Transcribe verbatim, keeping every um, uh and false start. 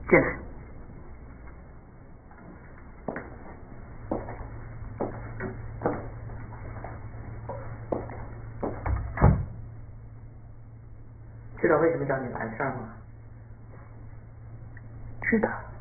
进来。知道为什么叫你来的事儿吗？ 知道。